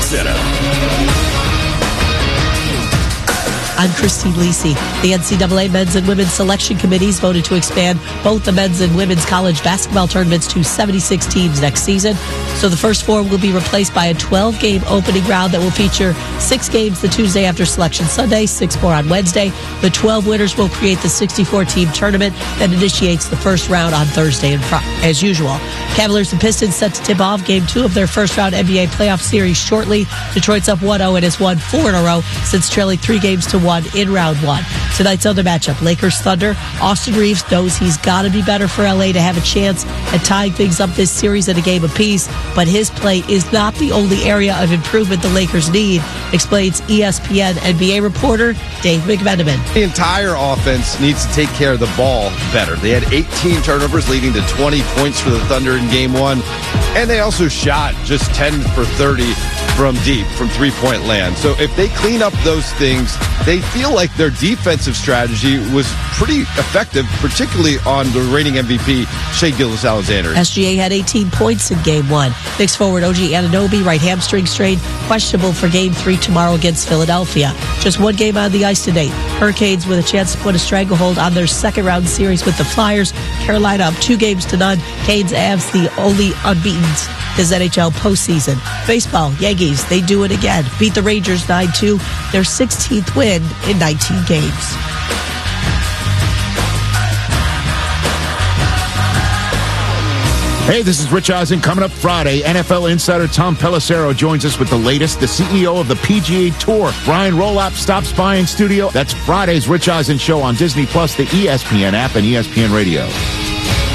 Center. I'm Christine Lisi. The NCAA men's and women's selection committees voted to expand both the men's and women's college basketball tournaments to 76 teams next season. So the first four will be replaced by a 12-game opening round that will feature 6 games the Tuesday after Selection Sunday, 6 more on Wednesday. The 12 winners will create the 64-team tournament that initiates the first round on Thursday and Friday, as usual. Cavaliers and Pistons set to tip off Game 2 of their first-round NBA playoff series shortly. Detroit's up 1-0 and has won 4 in a row since trailing 3-1 in round 1. Tonight's other matchup, Lakers Thunder. Austin Reeves knows he's got to be better for LA to have a chance at tying things up this series at a game apiece, but his play is not the only area of improvement the Lakers need, explains ESPN NBA reporter Dave McMenamin. The entire offense needs to take care of the ball better. They had 18 turnovers leading to 20 points for the Thunder in Game 1, and they also shot just 10 for 30 from deep, from three-point land. So if they clean up those things, they feel like their defensive strategy was pretty effective, particularly on the reigning MVP, Shai Gilgeous-Alexander. SGA had 18 points in Game 1. Knicks forward OG Anunoby, right hamstring strain, questionable for Game 3 tomorrow against Philadelphia. Just one game on the ice today. Hurricanes with a chance to put a stranglehold on their second-round series with the Flyers. Carolina up 2-0. Canes Avs, the only unbeaten this NHL postseason. Baseball, Yankees, they do it again. Beat the Rangers 9-2, their 16th win in 19 games. Hey, this is Rich Eisen. Coming up Friday, NFL insider Tom Pelissero joins us with the latest. The CEO of the PGA Tour, Brian Rolop, stops by in studio. That's Friday's Rich Eisen Show on Disney+, the ESPN app, and ESPN Radio.